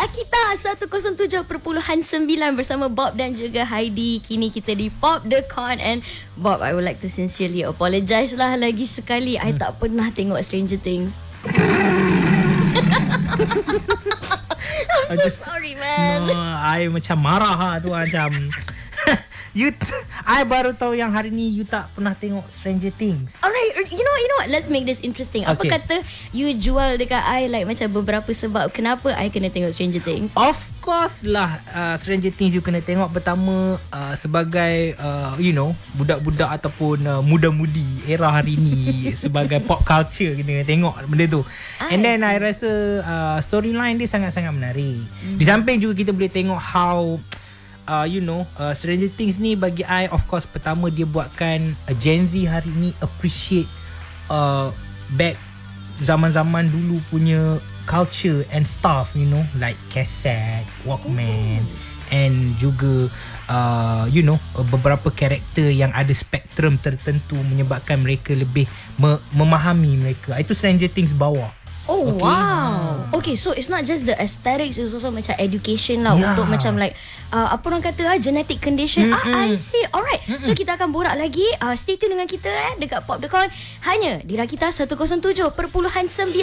Rakita 107.9 bersama Bob dan juga Heidi. Kini kita di Pop The Con. And Bob, I would like to sincerely apologise lah lagi sekali. I tak pernah tengok Stranger Things. I'm so sorry, man. No, I macam marah tu macam I baru tahu yang hari ni you tak pernah tengok Stranger Things. Alright, you know what? Let's make this interesting. Apa kata you jual dekat I like macam beberapa sebab kenapa I kena tengok Stranger Things? Of course lah, Stranger Things you kena tengok. Pertama, sebagai budak-budak ataupun muda-mudi era hari ni sebagai pop culture kita kena tengok benda tu. And then I rasa storyline dia sangat-sangat menarik. Di samping juga kita boleh tengok how Stranger Things ni bagi I, of course, pertama dia buatkan Gen Z hari ni appreciate back zaman-zaman dulu punya culture and stuff, like cassette, Walkman, and juga beberapa karakter yang ada spektrum tertentu menyebabkan mereka lebih memahami mereka. Itu Stranger Things bawa. Oh, okay. Wow. Okay, so it's not just the aesthetics, it's also macam education lah, untuk macam like apa orang kata genetic condition. I see. Alright. So kita akan borak lagi. Stay tune dengan kita dekat Pop The Con hanya di Rakita 107.9.